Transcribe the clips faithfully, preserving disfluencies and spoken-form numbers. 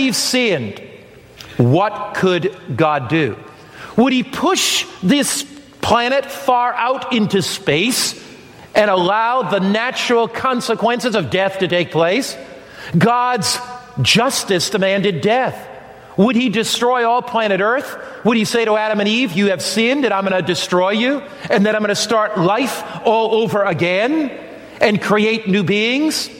Eve sinned, what could God do? Would he push this planet far out into space and allow the natural consequences of death to take place? God's justice demanded death. Would he destroy all planet Earth? Would he say to Adam and Eve, you have sinned and I'm going to destroy you, and then I'm going to start life all over again and create new beings?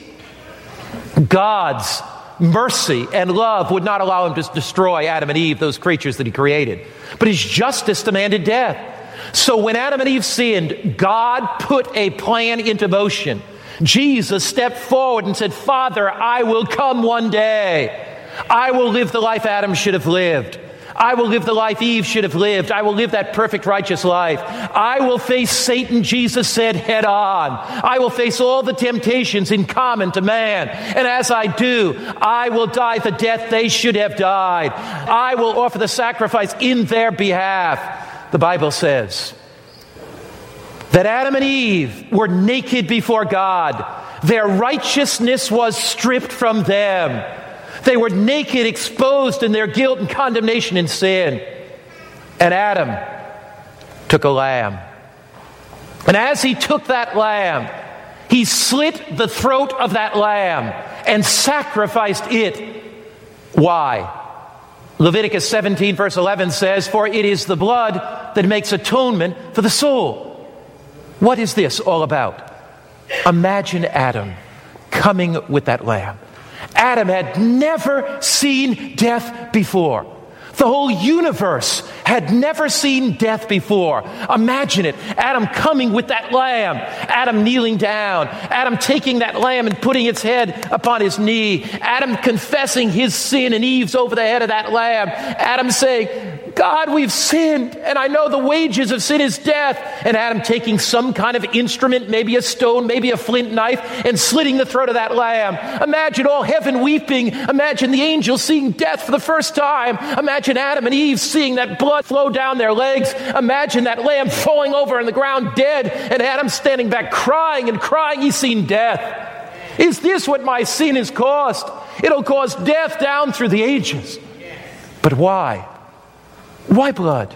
God's mercy and love would not allow him to destroy Adam and Eve, those creatures that he created. But his justice demanded death. So when Adam and Eve sinned, God put a plan into motion. Jesus stepped forward and said, Father, I will come one day. I will live the life Adam should have lived. I will live the life Eve should have lived. I will live that perfect, righteous life. I will face Satan, Jesus said, head on. I will face all the temptations in common to man. And as I do, I will die the death they should have died. I will offer the sacrifice in their behalf. The Bible says that Adam and Eve were naked before God. Their righteousness was stripped from them. They were naked, exposed in their guilt and condemnation in sin. And Adam took a lamb. And as he took that lamb, he slit the throat of that lamb and sacrificed it. Why? Leviticus seventeen verse eleven says, for it is the blood that makes atonement for the soul. What is this all about? Imagine Adam coming with that lamb. Adam had never seen death before. The whole universe had never seen death before. Imagine it. Adam coming with that lamb. Adam kneeling down. Adam taking that lamb and putting its head upon his knee. Adam confessing his sin and Eve's over the head of that lamb. Adam saying, God, we've sinned, and I know the wages of sin is death. And Adam taking some kind of instrument, maybe a stone, maybe a flint knife, and slitting the throat of that lamb. Imagine all heaven weeping. Imagine the angels seeing death for the first time. Imagine Adam and Eve seeing that blood flow down their legs. Imagine that lamb falling over on the ground dead, and Adam standing back crying and crying. He's seen death. Is this what my sin has caused? It'll cause death down through the ages. But why? Why blood?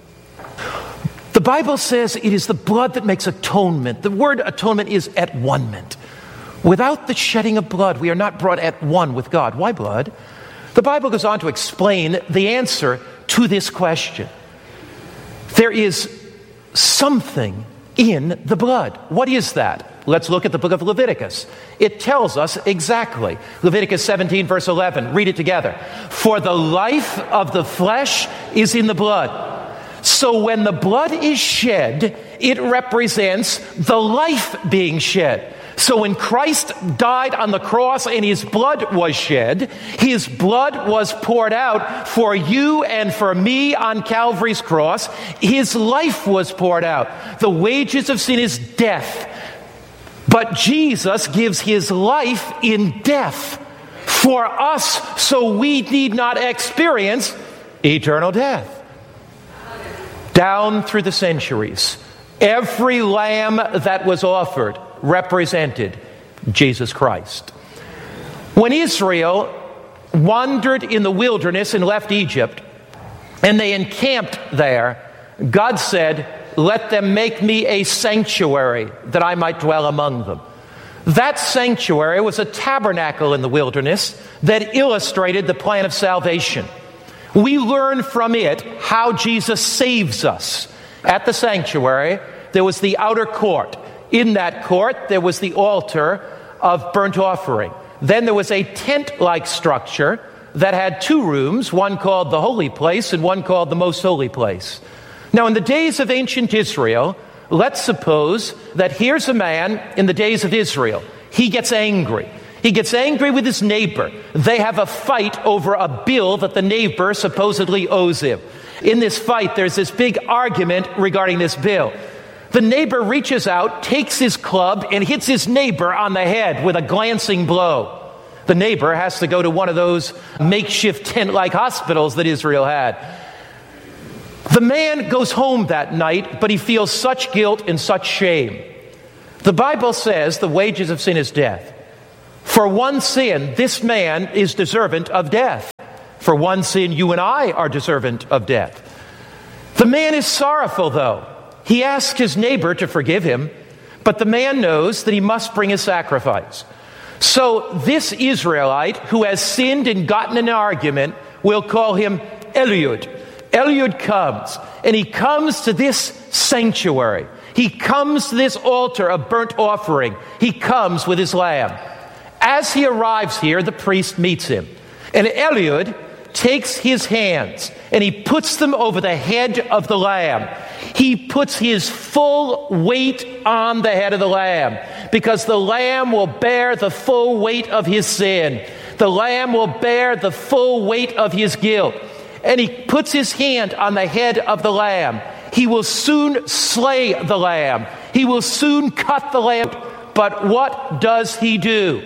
The Bible says it is the blood that makes atonement. The word atonement is at one-ment. Without the shedding of blood, we are not brought at one with God. Why blood? The Bible goes on to explain the answer to this question. There is something in the blood. What is that? Let's look at the book of Leviticus. It tells us exactly. Leviticus seventeen verse eleven. Read it together. For the life of the flesh is in the blood. So when the blood is shed, it represents the life being shed. So when Christ died on the cross and his blood was shed, his blood was poured out for you and for me on Calvary's cross. His life was poured out. The wages of sin is death. But Jesus gives his life in death for us, so we need not experience eternal death. Down through the centuries, every lamb that was offered represented Jesus Christ. When Israel wandered in the wilderness and left Egypt, and they encamped there, God said, let them make me a sanctuary that I might dwell among them. That sanctuary was a tabernacle in the wilderness that illustrated the plan of salvation. We learn from it how Jesus saves us. At the sanctuary, there was the outer court. In that court, there was the altar of burnt offering. Then there was a tent-like structure that had two rooms, one called the holy place and one called the most holy place. Now, in the days of ancient Israel, let's suppose that here's a man in the days of Israel. He gets angry. He gets angry with his neighbor. They have a fight over a bill that the neighbor supposedly owes him. In this fight, there's this big argument regarding this bill. The neighbor reaches out, takes his club, and hits his neighbor on the head with a glancing blow. The neighbor has to go to one of those makeshift tent-like hospitals that Israel had. The man goes home that night, but he feels such guilt and such shame. The Bible says the wages of sin is death. For one sin, this man is deserving of death. For one sin, you and I are deserving of death. The man is sorrowful, though. He asks his neighbor to forgive him, but the man knows that he must bring a sacrifice. So this Israelite who has sinned and gotten in an argument, we'll call him Eliud. Eliud comes, and he comes to this sanctuary. He comes to this altar of burnt offering. He comes with his lamb. As he arrives here, the priest meets him. And Eliud takes his hands and he puts them over the head of the lamb. He puts his full weight on the head of the lamb, because the lamb will bear the full weight of his sin. The lamb will bear the full weight of his guilt. And he puts his hand on the head of the lamb. He will soon slay the lamb. He will soon cut the lamb. But what does he do?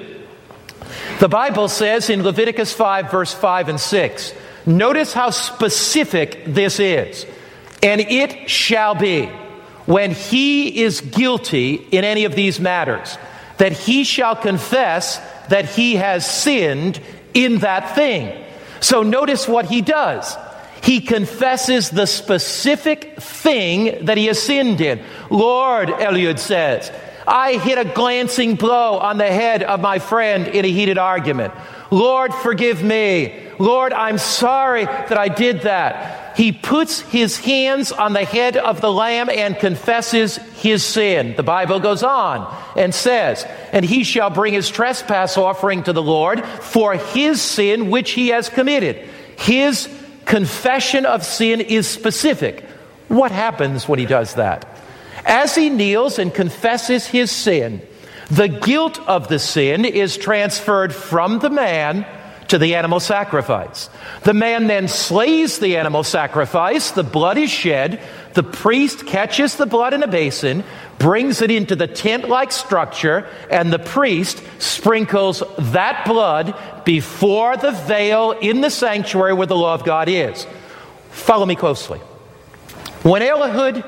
The Bible says in Leviticus five, verse five and six, notice how specific this is. And it shall be, when he is guilty in any of these matters, that he shall confess that he has sinned in that thing. So notice what he does. He confesses the specific thing that he has sinned in. Lord, Eliud says, I hit a glancing blow on the head of my friend in a heated argument. Lord, forgive me. Lord, I'm sorry that I did that. He puts his hands on the head of the lamb and confesses his sin. The Bible goes on and says, and he shall bring his trespass offering to the Lord for his sin which he has committed. His confession of sin is specific. What happens when he does that? As he kneels and confesses his sin, the guilt of the sin is transferred from the man to the animal sacrifice. The man then slays the animal sacrifice, the blood is shed, the priest catches the blood in a basin, brings it into the tent-like structure, and the priest sprinkles that blood before the veil in the sanctuary where the law of God is. Follow me closely. When Eliud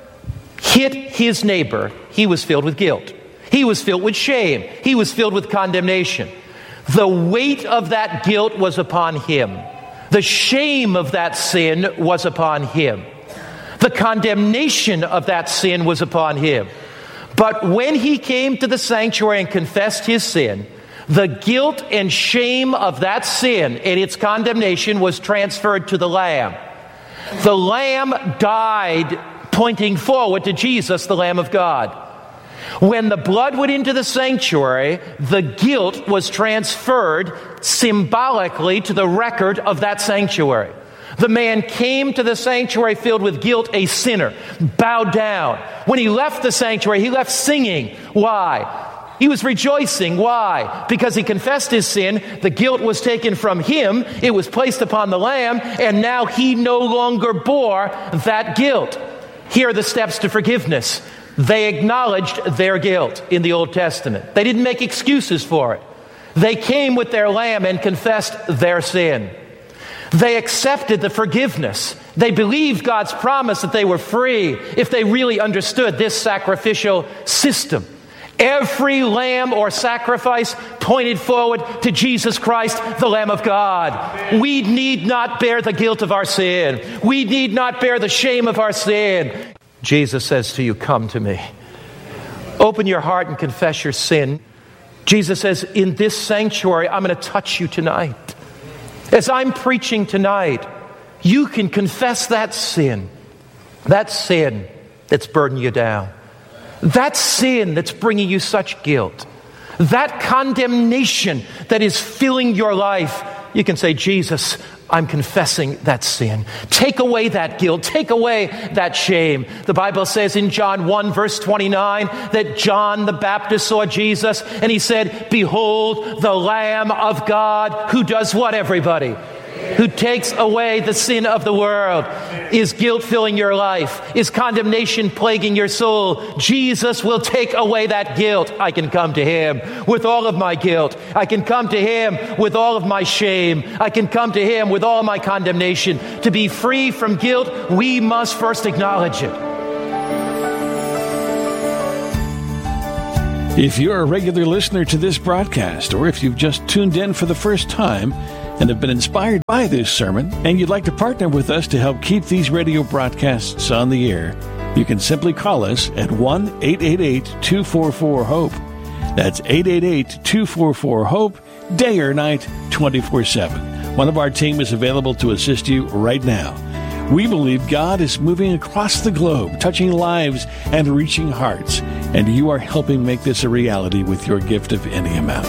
hit his neighbor, he was filled with guilt. He was filled with shame. He was filled with condemnation. The weight of that guilt was upon him. The shame of that sin was upon him. The condemnation of that sin was upon him. But when he came to the sanctuary and confessed his sin, the guilt and shame of that sin and its condemnation was transferred to the Lamb. The Lamb died, pointing forward to Jesus, the Lamb of God. When the blood went into the sanctuary, the guilt was transferred symbolically to the record of that sanctuary. The man came to the sanctuary filled with guilt, a sinner, bowed down. When he left the sanctuary, he left singing. Why? He was rejoicing. Why? Because he confessed his sin. The guilt was taken from him. It was placed upon the Lamb, and now he no longer bore that guilt. Here are the steps to forgiveness. They acknowledged their guilt in the Old Testament. They didn't make excuses for it. They came with their lamb and confessed their sin. They accepted the forgiveness. They believed God's promise that they were free if they really understood this sacrificial system. Every lamb or sacrifice pointed forward to Jesus Christ, the Lamb of God. We need not bear the guilt of our sin. We need not bear the shame of our sin. Jesus says to you, come to me. Open your heart and confess your sin. Jesus says, in this sanctuary, I'm going to touch you tonight. As I'm preaching tonight, you can confess that sin. That sin that's burdening you down. That sin that's bringing you such guilt. That condemnation that is filling your life. You can say, Jesus, I'm confessing that sin. Take away that guilt. Take away that shame. The Bible says in John one, verse twenty-nine, that John the Baptist saw Jesus and he said, behold, the Lamb of God who does what, everybody? Who takes away the sin of the world. Is guilt filling your life? Is condemnation plaguing your soul? Jesus will take away that guilt. I can come to him with all of my guilt. I can come to him with all of my shame. I can come to him with all my condemnation. To be free from guilt, we must first acknowledge it. If you're a regular listener to this broadcast, or if you've just tuned in for the first time and have been inspired by this sermon, and you'd like to partner with us to help keep these radio broadcasts on the air, you can simply call us at one eight eight eight, two four four, HOPE. That's eight eight eight, two four four, HOPE, day or night, twenty-four seven. One of our team is available to assist you right now. We believe God is moving across the globe, touching lives and reaching hearts, and you are helping make this a reality with your gift of any amount.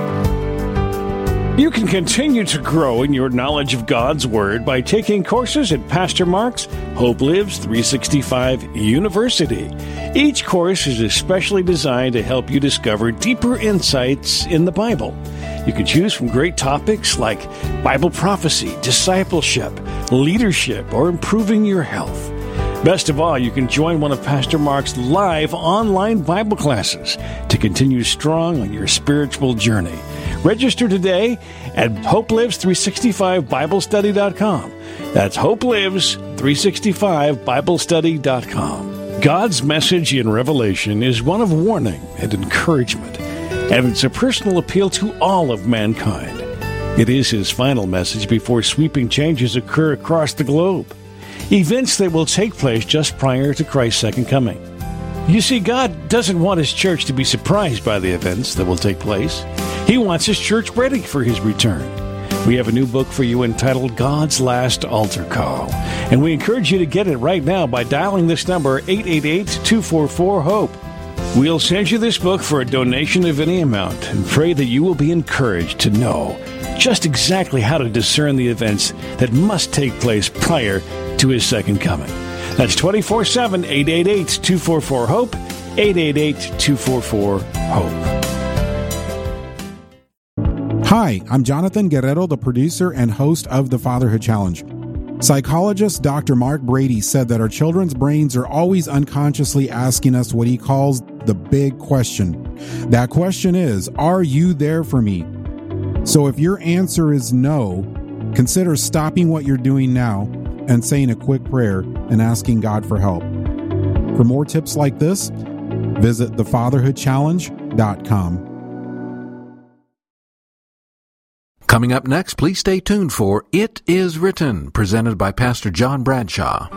You can continue to grow in your knowledge of God's Word by taking courses at Pastor Mark's Hope Lives three sixty-five University. Each course is especially designed to help you discover deeper insights in the Bible. You can choose from great topics like Bible prophecy, discipleship, leadership, or improving your health. Best of all, you can join one of Pastor Mark's live online Bible classes to continue strong on your spiritual journey. Register today at hope lives three sixty-five bible study dot com. That's hope lives three sixty-five bible study dot com. God's message in Revelation is one of warning and encouragement, and it's a personal appeal to all of mankind. It is his final message before sweeping changes occur across the globe, events that will take place just prior to Christ's second coming. You see, God doesn't want his church to be surprised by the events that will take place. He wants his church ready for his return. We have a new book for you entitled God's Last Altar Call, and we encourage you to get it right now by dialing this number, eight eight eight, two four four, HOPE. We'll send you this book for a donation of any amount and pray that you will be encouraged to know just exactly how to discern the events that must take place prior to his second coming. That's twenty-four seven, eight eight eight, two four four, HOPE, eight eight eight, two four four, HOPE. Hi, I'm Jonathan Guerrero, the producer and host of the Fatherhood Challenge. Psychologist Doctor Mark Brady said that our children's brains are always unconsciously asking us what he calls the big question. That question is, are you there for me? So if your answer is no, consider stopping what you're doing now and saying a quick prayer and asking God for help. For more tips like this, visit the fatherhood challenge dot com. Coming up next, please stay tuned for It Is Written, presented by Pastor John Bradshaw.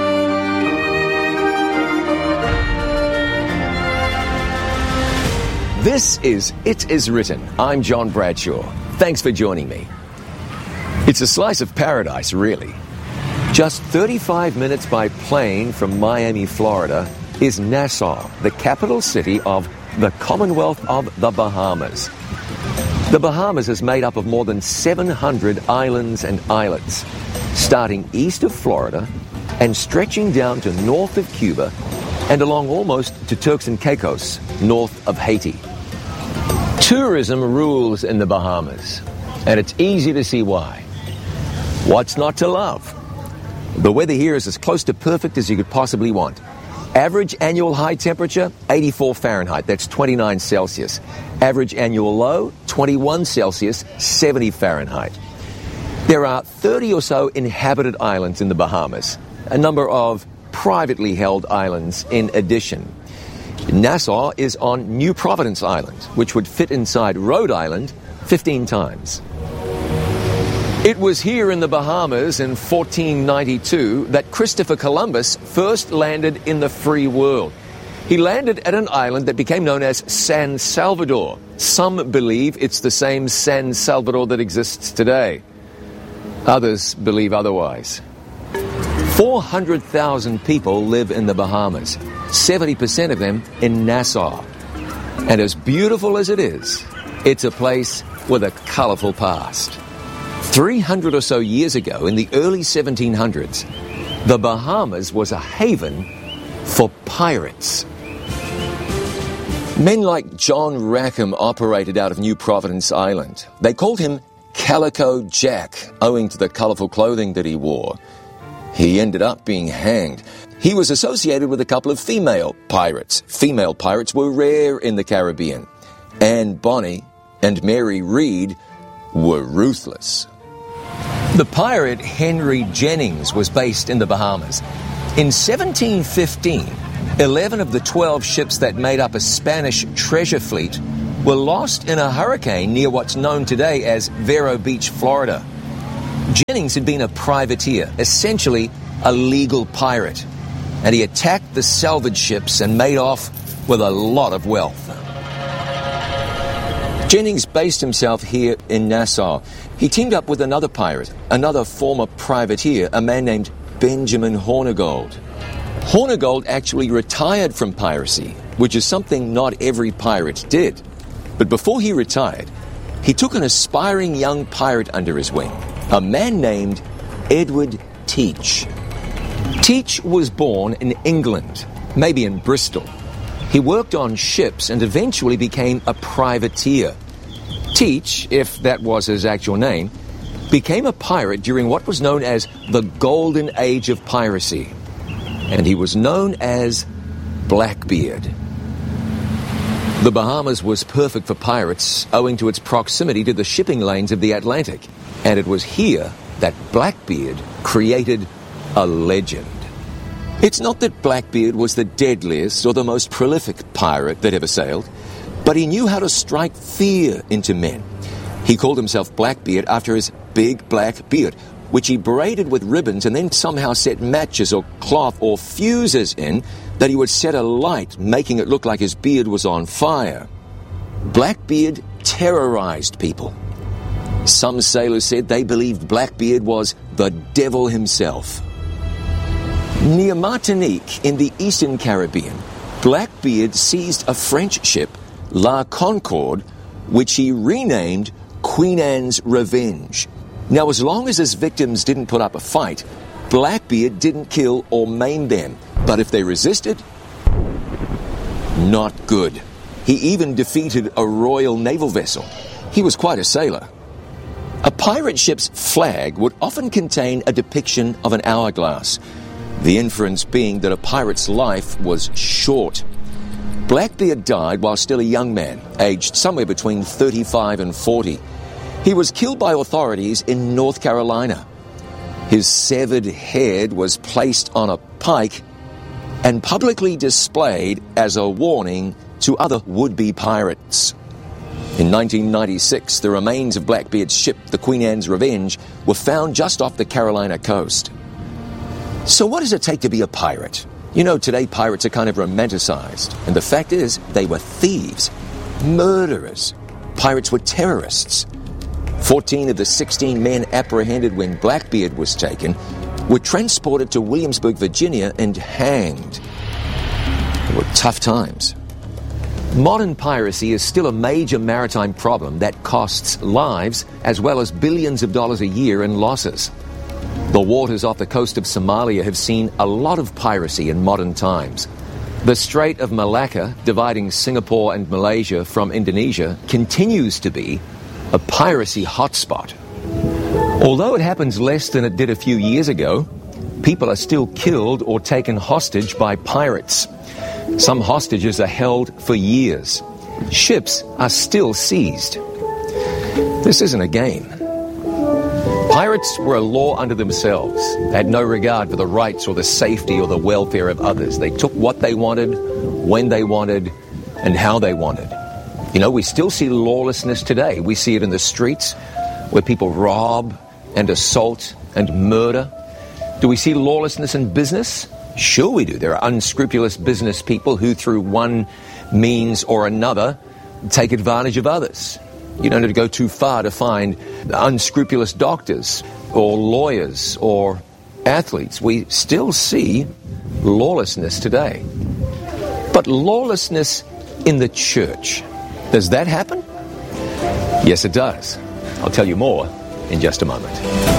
This is It Is Written. I'm John Bradshaw. Thanks for joining me. It's a slice of paradise, really. Just thirty-five minutes by plane from Miami, Florida, is Nassau, the capital city of the Commonwealth of the Bahamas. The Bahamas is made up of more than seven hundred islands and islets, starting east of Florida and stretching down to north of Cuba and along almost to Turks and Caicos, north of Haiti. Tourism rules in the Bahamas, and it's easy to see why. What's not to love? The weather here is as close to perfect as you could possibly want. Average annual high temperature, eighty-four Fahrenheit, that's twenty-nine Celsius. Average annual low, twenty-one Celsius, seventy Fahrenheit. There are thirty or so inhabited islands in the Bahamas, a number of privately held islands in addition. Nassau is on New Providence Island, which would fit inside Rhode Island fifteen times. It was here in the Bahamas in fourteen ninety-two that Christopher Columbus first landed in the free world. He landed at an island that became known as San Salvador. Some believe it's the same San Salvador that exists today. Others believe otherwise. four hundred thousand people live in the Bahamas, seventy percent of them in Nassau. And as beautiful as it is, it's a place with a colorful past. three hundred or so years ago, in the early seventeen hundreds, the Bahamas was a haven for pirates. Men like John Rackham operated out of New Providence Island. They called him Calico Jack, owing to the colorful clothing that he wore. He ended up being hanged. He was associated with a couple of female pirates. Female pirates were rare in the Caribbean. Anne Bonny and Mary Read were ruthless. The pirate Henry Jennings was based in the Bahamas. In seventeen fifteen, Eleven of the twelve ships that made up a Spanish treasure fleet were lost in a hurricane near what's known today as Vero Beach, Florida. Jennings had been a privateer, essentially a legal pirate, and he attacked the salvage ships and made off with a lot of wealth. Jennings based himself here in Nassau. He teamed up with another pirate, another former privateer, a man named Benjamin Hornigold. Hornigold actually retired from piracy, which is something not every pirate did. But before he retired, he took an aspiring young pirate under his wing, a man named Edward Teach. Teach was born in England, maybe in Bristol. He worked on ships and eventually became a privateer. Teach, if that was his actual name, became a pirate during what was known as the Golden Age of Piracy. And he was known as Blackbeard. The Bahamas was perfect for pirates owing to its proximity to the shipping lanes of the Atlantic. And it was here that Blackbeard created a legend. It's not that Blackbeard was the deadliest or the most prolific pirate that ever sailed, but he knew how to strike fear into men. He called himself Blackbeard after his big black beard, which he braided with ribbons and then somehow set matches or cloth or fuses in that he would set alight, making it look like his beard was on fire. Blackbeard terrorized people. Some sailors said they believed Blackbeard was the devil himself. Near Martinique in the Eastern Caribbean, Blackbeard seized a French ship, La Concorde, which he renamed Queen Anne's Revenge. Now, as long as his victims didn't put up a fight, Blackbeard didn't kill or maim them. But if they resisted, not good. He even defeated a Royal Naval vessel. He was quite a sailor. A pirate ship's flag would often contain a depiction of an hourglass, the inference being that a pirate's life was short. Blackbeard died while still a young man, aged somewhere between thirty-five and forty. He was killed by authorities in North Carolina. His severed head was placed on a pike and publicly displayed as a warning to other would-be pirates. In nineteen ninety-six, the remains of Blackbeard's ship, the Queen Anne's Revenge, were found just off the Carolina coast. So what does it take to be a pirate? You know, today pirates are kind of romanticized, and the fact is, they were thieves, murderers. Pirates were terrorists. Fourteen of the sixteen men apprehended when Blackbeard was taken were transported to Williamsburg, Virginia, and hanged. They were tough times. Modern piracy is still a major maritime problem that costs lives as well as billions of dollars a year in losses. The waters off the coast of Somalia have seen a lot of piracy in modern times. The Strait of Malacca, dividing Singapore and Malaysia from Indonesia, continues to be a piracy hotspot. Although it happens less than it did a few years ago, people are still killed or taken hostage by pirates. Some hostages are held for years. Ships are still seized. This isn't a game. Pirates were a law unto themselves. They had no regard for the rights or the safety or the welfare of others. They took what they wanted, when they wanted, and how they wanted. You know, we still see lawlessness today. We see it in the streets where people rob and assault and murder. Do we see lawlessness in business? Sure we do. There are unscrupulous business people who, through one means or another, take advantage of others. You don't have to go too far to find unscrupulous doctors or lawyers or athletes. We still see lawlessness today. But lawlessness in the church, does that happen? Yes, it does. I'll tell you more in just a moment.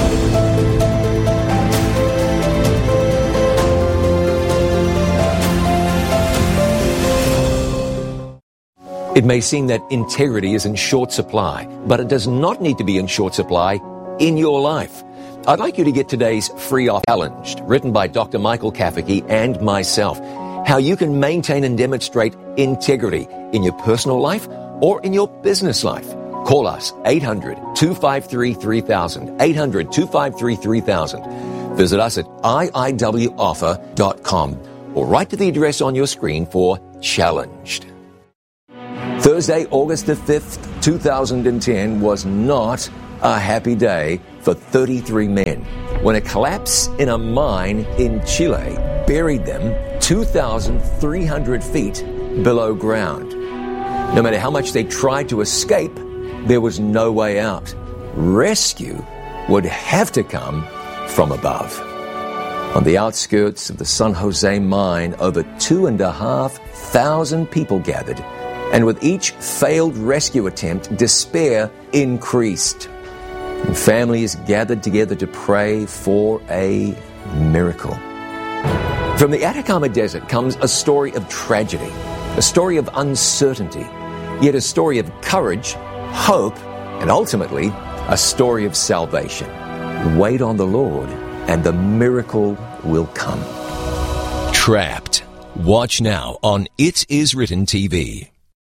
It may seem that integrity is in short supply, but it does not need to be in short supply in your life. I'd like you to get today's free off challenge, written by Doctor Michael Kafferke and myself, how you can maintain and demonstrate integrity in your personal life or in your business life. Call us, eight hundred, two five three, three thousand, eight hundred, two five three, three thousand. Visit us at I I W offer dot com. or write to the address on your screen for Challenged. Thursday, August the fifth, two thousand ten was not a happy day for thirty-three men when a collapse in a mine in Chile buried them two thousand three hundred feet below ground. No matter how much they tried to escape, there was no way out. Rescue would have to come from above. On the outskirts of the San Jose mine, over two and a half thousand people gathered, and with each failed rescue attempt, despair increased. And families gathered together to pray for a miracle. From the Atacama Desert comes a story of tragedy, a story of uncertainty, yet a story of courage, hope, and ultimately a story of salvation. Wait on the Lord, and the miracle will come. Trapped. Watch now on It Is Written T V.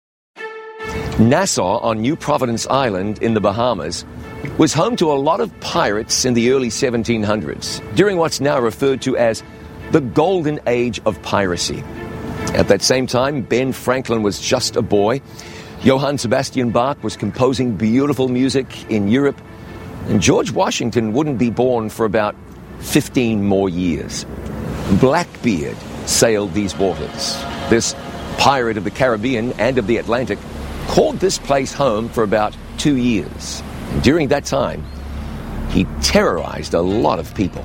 Nassau on New Providence Island in the Bahamas was home to a lot of pirates in the early seventeen hundreds, during what's now referred to as the golden age of piracy. At that same time, Ben Franklin was just a boy. Johann Sebastian Bach was composing beautiful music in Europe. And George Washington wouldn't be born for about fifteen more years. Blackbeard sailed these waters. This pirate of the Caribbean and of the Atlantic called this place home for about two years. And during that time, he terrorized a lot of people.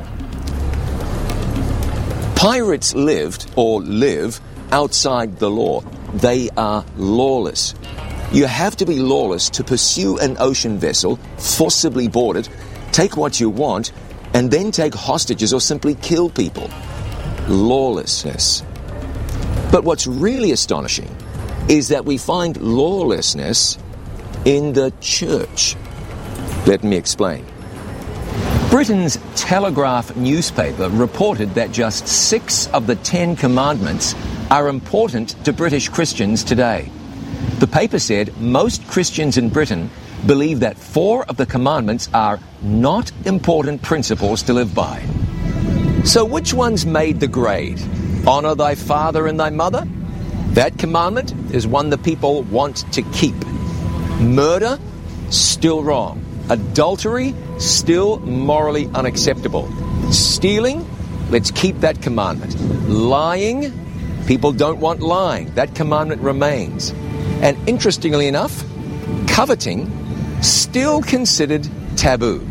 Pirates lived, or live, outside the law. They are lawless. You have to be lawless to pursue an ocean vessel, forcibly board it, take what you want, and then take hostages or simply kill people. Lawlessness. But what's really astonishing is that we find lawlessness in the church. Let me explain. Britain's Telegraph newspaper reported that just six of the Ten Commandments are important to British Christians today. The paper said most Christians in Britain believe that four of the commandments are not important principles to live by. So which ones made the grade? Honor thy father and thy mother? That commandment is one the people want to keep. Murder? Still wrong. Adultery? Still morally unacceptable. Stealing? Let's keep that commandment. Lying? People don't want lying. That commandment remains. And interestingly enough, coveting? Still considered taboo.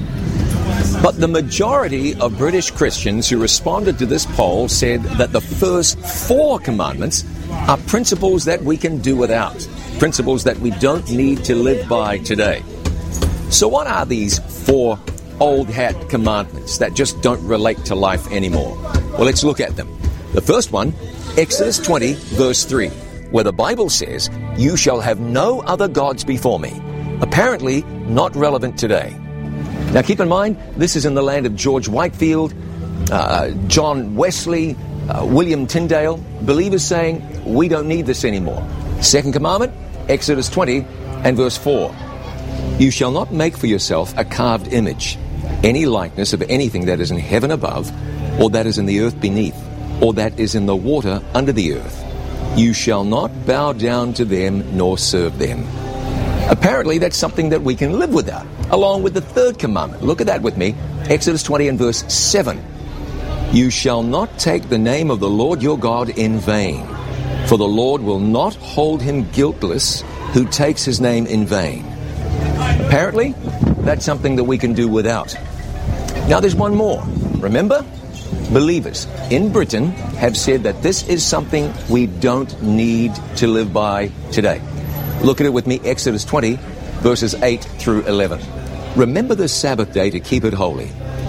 But the majority of British Christians who responded to this poll said that the first four commandments are principles that we can do without, principles that we don't need to live by today. So what are these four old hat commandments that just don't relate to life anymore? Well, let's look at them. The first one, Exodus twenty, verse three, where the Bible says, "You shall have no other gods before me." Apparently not relevant today. Now keep in mind, this is in the land of George Whitefield, uh, John Wesley, uh, William Tyndale, believers saying, we don't need this anymore. Second commandment, Exodus twenty and verse four. You shall not make for yourself a carved image, any likeness of anything that is in heaven above, or that is in the earth beneath, or that is in the water under the earth. You shall not bow down to them nor serve them. Apparently that's something that we can live without, along with the third commandment. Look at that with me. Exodus twenty and verse seven. You shall not take the name of the Lord your God in vain, for the Lord will not hold him guiltless who takes his name in vain. Apparently, that's something that we can do without. Now there's one more. Remember? Believers in Britain have said that this is something we don't need to live by today. Look at it with me, Exodus twenty, verses eight through eleven. Remember the Sabbath day to keep it holy.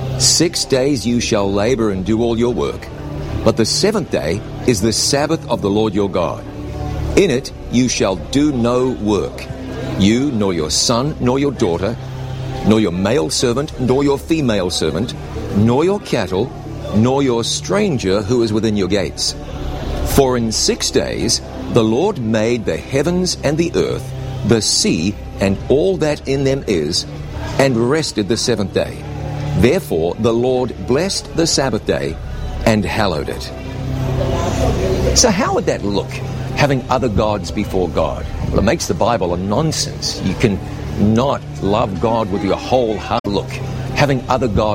Six days you shall labor and do all your work, but the seventh day is the Sabbath of the Lord your God. In it you shall do no work, you nor your son nor your daughter, nor your male servant nor your female servant, nor your cattle, nor your stranger who is within your gates. For in six days the Lord made the heavens and the earth, the sea, and all that in them is, and rested the seventh day. Therefore the Lord blessed the Sabbath day and hallowed it. So how would that look, having other gods before God? Well, it makes the Bible a nonsense. You can not love God with your whole heart. Look, having other gods